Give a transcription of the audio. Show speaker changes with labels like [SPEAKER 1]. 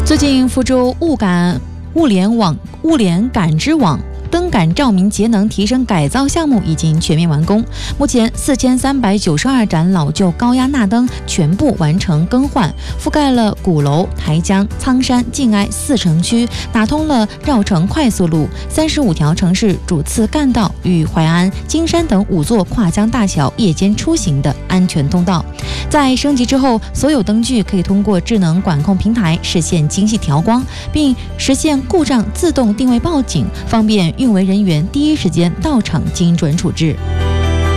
[SPEAKER 1] 最近，福州物联感知网灯杆照明节能提升改造项目已经全面完工，目前4392盏老旧高压钠灯全部完成更换，覆盖了鼓楼、台江、苍山、静安4城区，打通了绕城快速路、35条城市主次干道与淮安、金山等5座跨江大桥夜间出行的安全通道。在升级之后，所有灯具可以通过智能管控平台实现精细调光，并实现故障自动定位报警，方便运维人员第一时间到场精准处置。